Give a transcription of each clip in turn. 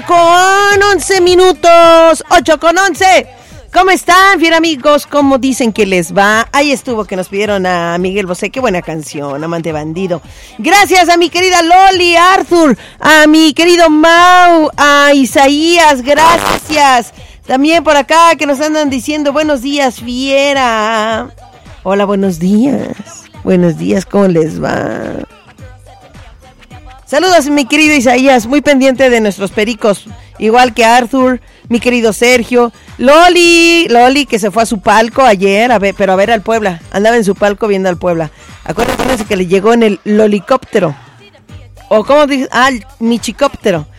8:11. 8:11. ¿Cómo están, fiera amigos? ¿Cómo dicen que les va? Ahí estuvo que nos pidieron a Miguel Bosé. Qué buena canción, Amante Bandido. Gracias a mi querida Loli, a Arthur, a mi querido Mau, a Isaías, gracias. También por acá que nos andan diciendo buenos días, fiera. Hola, buenos días. Buenos días, ¿cómo les va? Saludos, mi querido Isaías, muy pendiente de nuestros pericos, igual que Arthur, mi querido Sergio, Loli, que se fue a su palco ayer, pero a ver al Puebla, andaba en su palco viendo al Puebla. Acuérdense que le llegó en el lolicóptero, o ¿cómo dice? El michicóptero.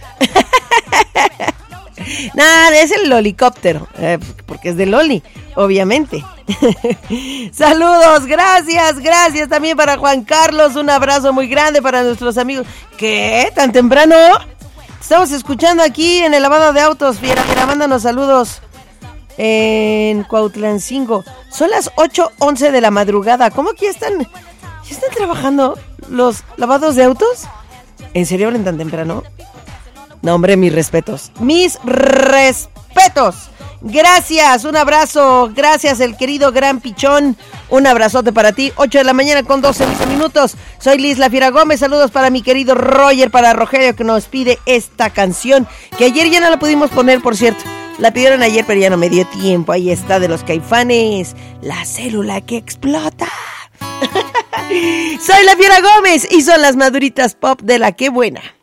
Nada, es el lolicóptero, porque es de Loli, obviamente. Saludos, gracias también para Juan Carlos, un abrazo muy grande para nuestros amigos. ¿Qué? ¿Tan temprano? Estamos escuchando aquí en el lavado de autos, fiera, mándanos saludos en Cuautlancingo. Son las 8:11 de la madrugada. ¿Cómo que ya están trabajando los lavados de autos? ¿En serio hablan tan temprano? No, hombre, mis respetos. Gracias, un abrazo. Gracias, el querido Gran Pichón. Un abrazote para ti. 8 de la mañana con 12 minutos. Soy Liz La Fiera Gómez. Saludos para mi querido Roger, para Rogelio, que nos pide esta canción, que ayer ya no la pudimos poner, por cierto. La pidieron ayer, pero ya no me dio tiempo. Ahí está, de los Caifanes, La Célula que Explota. Soy La Fiera Gómez y son las Maduritas Pop de La Qué Buena.